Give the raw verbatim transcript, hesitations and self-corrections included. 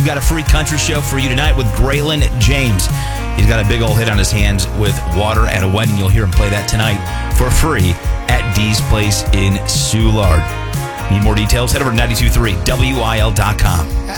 we've got a free country show for you tonight with Braylon James. He's got a big old hit on his hands with Water at a Wedding. You'll hear him play that tonight for free at Dee's Place in Soulard. Need more details? Head over to nine two three W I L dot com.